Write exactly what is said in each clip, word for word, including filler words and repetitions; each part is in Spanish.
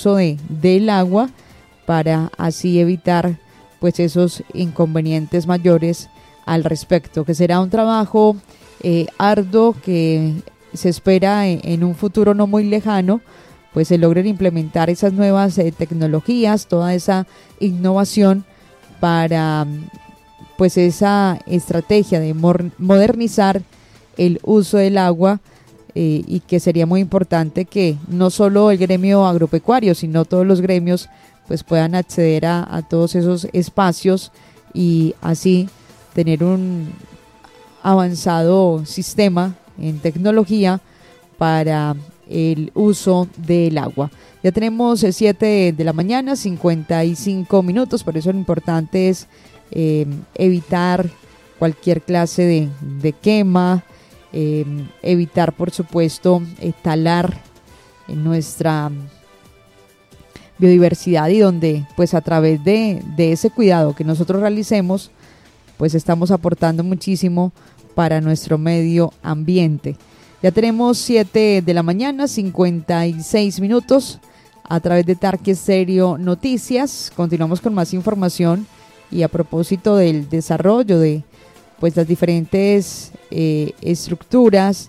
uso de, del agua para así evitar pues esos inconvenientes mayores al respecto, que será un trabajo eh, arduo que se espera en, en un futuro no muy lejano, pues se logren implementar esas nuevas eh, tecnologías, toda esa innovación para pues esa estrategia de mor- modernizar el uso del agua, eh, y que sería muy importante que no solo el gremio agropecuario, sino todos los gremios pues puedan acceder a, a todos esos espacios y así tener un avanzado sistema en tecnología para el uso del agua. Ya tenemos siete de la mañana, cincuenta y cinco minutos, por eso lo importante es eh, evitar cualquier clase de, de quema, eh, evitar por supuesto eh, talar en nuestra biodiversidad, y donde pues a través de, de ese cuidado que nosotros realicemos pues estamos aportando muchísimo para nuestro medio ambiente. Ya tenemos siete de la mañana, cincuenta y seis minutos, a través de Tarque Stereo Noticias. Continuamos con más información y a propósito del desarrollo de pues las diferentes eh, estructuras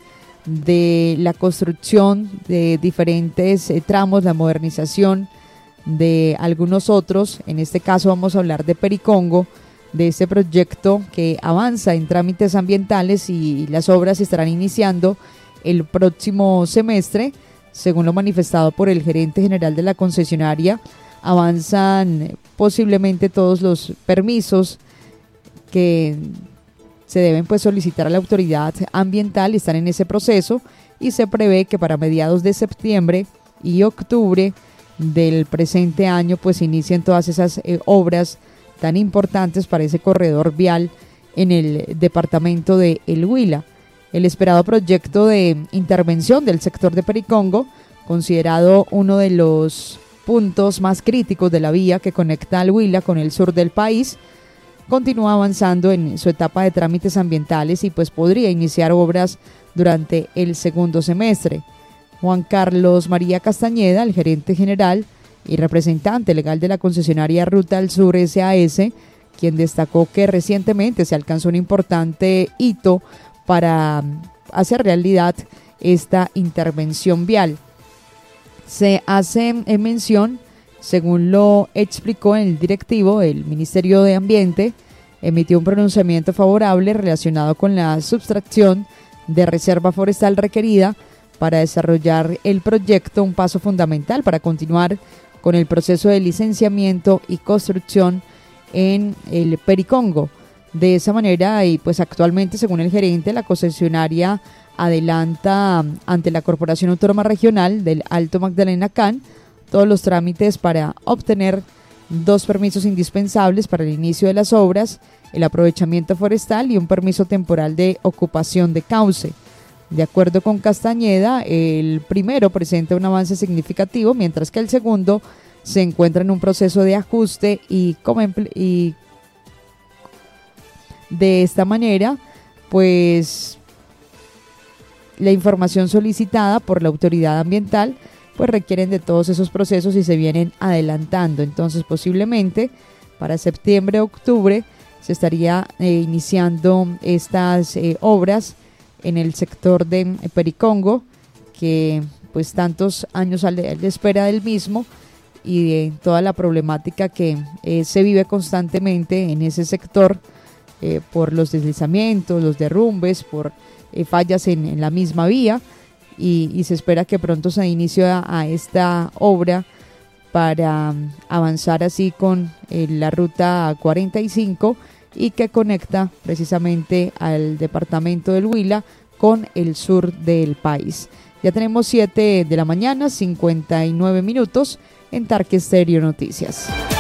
de la construcción de diferentes eh, tramos, la modernización de algunos otros. En este caso vamos a hablar de Pericongo, de este proyecto que avanza en trámites ambientales y las obras se estarán iniciando el próximo semestre. Según lo manifestado por el gerente general de la concesionaria, avanzan posiblemente todos los permisos que se deben pues solicitar a la autoridad ambiental, están en ese proceso, y se prevé que para mediados de septiembre y octubre del presente año pues inicien todas esas eh, obras tan importantes para ese corredor vial en el departamento de El Huila. El esperado proyecto de intervención del sector de Pericongo, considerado uno de los puntos más críticos de la vía que conecta al Huila con el sur del país, continúa avanzando en su etapa de trámites ambientales y pues podría iniciar obras durante el segundo semestre. Juan Carlos María Castañeda, el gerente general y representante legal de la concesionaria Ruta al Sur S A S, quien destacó que recientemente se alcanzó un importante hito para hacer realidad esta intervención vial. Se hace mención, según lo explicó el directivo del Ministerio de Ambiente, emitió un pronunciamiento favorable relacionado con la sustracción de reserva forestal requerida para desarrollar el proyecto, un paso fundamental para continuar con el proceso de licenciamiento y construcción en el Pericongo. De esa manera, y pues actualmente, según el gerente, la concesionaria adelanta ante la Corporación Autónoma Regional del Alto Magdalena C A N todos los trámites para obtener dos permisos indispensables para el inicio de las obras, el aprovechamiento forestal y un permiso temporal de ocupación de cauce. De acuerdo con Castañeda, el primero presenta un avance significativo, mientras que el segundo se encuentra en un proceso de ajuste y, y de esta manera, pues la información solicitada por la autoridad ambiental pues requieren de todos esos procesos y se vienen adelantando. Entonces posiblemente para septiembre o octubre se estaría eh, iniciando estas eh, obras en el sector de Pericongo, que pues tantos años a la espera del mismo y de toda la problemática que eh, se vive constantemente en ese sector eh, por los deslizamientos, los derrumbes, por eh, fallas en, en la misma vía, y, y se espera que pronto se inicie a, a esta obra para um, avanzar así con eh, la ruta cuarenta y cinco y que conecta precisamente al departamento del Huila con el sur del país. Ya tenemos siete de la mañana, cincuenta y nueve minutos en Tarque Stereo Noticias.